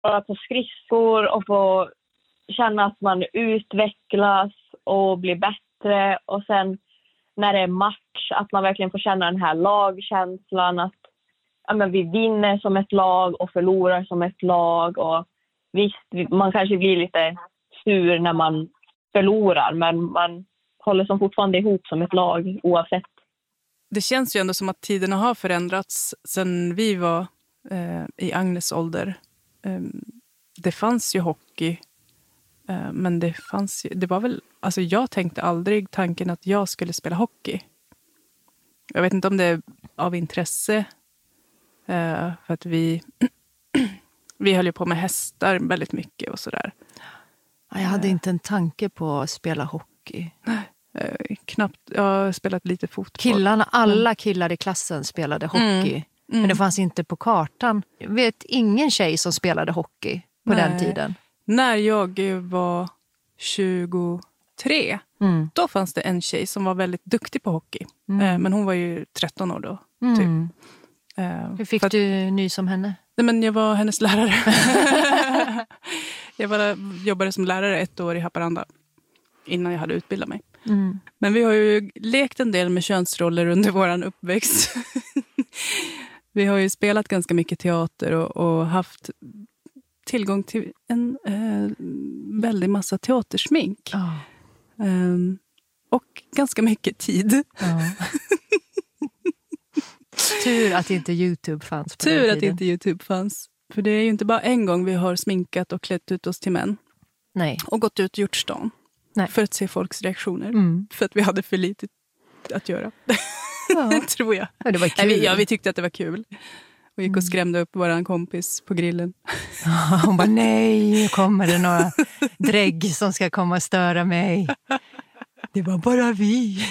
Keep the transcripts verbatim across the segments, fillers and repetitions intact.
vara på skridskor och få känna att man utvecklas och blir bättre. Och sen när det är match, att man verkligen får känna den här lagkänslan. Att ja, men vi vinner som ett lag och förlorar som ett lag. Och visst, man kanske blir lite sur när man förlorar, men man håller som fortfarande ihop som ett lag oavsett. Det känns ju ändå som att tiderna har förändrats sen vi var eh, i Agnes ålder. Eh, det fanns ju hockey, eh, men det fanns ju, det var väl, alltså jag tänkte aldrig tanken att jag skulle spela hockey. Jag vet inte om det är av intresse, eh, för att vi vi höll ju på med hästar väldigt mycket och sådär. Jag hade inte en tanke på att spela hockey. Nej. Eh, knappt, jag har spelat lite fotboll. Killarna, alla killar i klassen spelade hockey. Mm. Mm. Men det fanns inte på kartan. Jag vet ingen tjej som spelade hockey på Nej. den tiden. När jag var tjugotre, mm. då fanns det en tjej som var väldigt duktig på hockey. Mm. Eh, men hon var ju tretton år då. Mm. Typ. Eh, Hur fick att, du ny som henne? Nej, men jag var hennes lärare. jag var, jobbade som lärare ett år i Haparanda innan jag hade utbildat mig. Mm. Men vi har ju lekt en del med könsroller under våran uppväxt. Vi har ju spelat ganska mycket teater och, och haft tillgång till en eh, väldigt massa teatersmink. Oh. Um, och ganska mycket tid. Oh. Tur att inte YouTube fanns på Tur den att tiden. inte YouTube fanns. För det är ju inte bara en gång vi har sminkat och klätt ut oss till män. Nej. Och gått ut och gjort stan. Nej. För att se folks reaktioner. Mm. För att vi hade för lite att göra. Ja. Tror jag. Ja, det var kul. Nej, vi, ja, vi tyckte att det var kul. Och gick och skrämde upp våran kompis på grillen. Hon bara, nej, nu kommer det några drägg som ska komma och störa mig. Det var bara vi.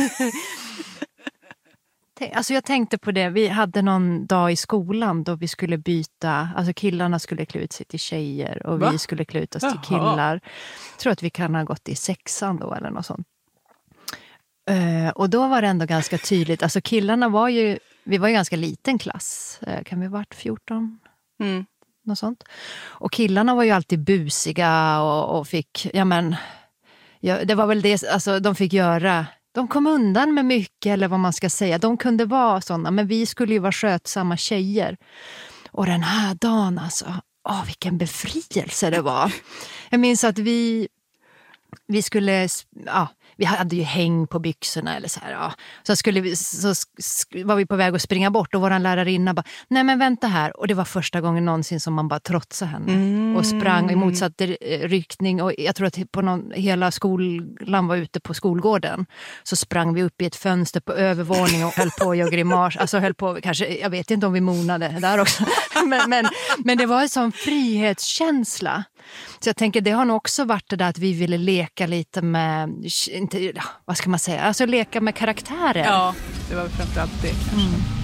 Alltså jag tänkte på det, vi hade någon dag i skolan då vi skulle byta, alltså killarna skulle klä ut sig till tjejer och Va? vi skulle klä ut oss Jaha. till killar. Jag tror att vi kan ha gått i sexan då eller något sånt. Uh, och då var det ändå ganska tydligt, alltså killarna var ju, vi var ju ganska liten klass, uh, kan vi ha varit fjorton? Mm. Något sånt. Och killarna var ju alltid busiga och, och fick, ja men, ja, det var väl det, alltså de fick göra... De kom undan med mycket, eller vad man ska säga. De kunde vara sådana, men vi skulle ju vara skötsamma tjejer. Och den här dagen, alltså, åh, vilken befrielse det var. Jag minns att vi, vi skulle, ja, vi hade ju häng på byxorna eller så här, ja. Så skulle vi, så var vi på väg att springa bort och våran lärarinna bara, nej men vänta här. Och det var första gången någonsin som man bara trotsade henne. Mm. Och sprang i motsatt riktning. Och jag tror att på någon, hela skolan var ute på skolgården. Så sprang vi upp i ett fönster på övervåning och höll på och grimas. Alltså höll på, kanske, jag vet inte om vi monade där också. men, men, men det var en sån frihetskänsla. Så jag tänker, det har nog också varit det där att vi ville leka lite med, inte, vad ska man säga, alltså leka med karaktärer. Ja, det var framförallt det kanske. Mm.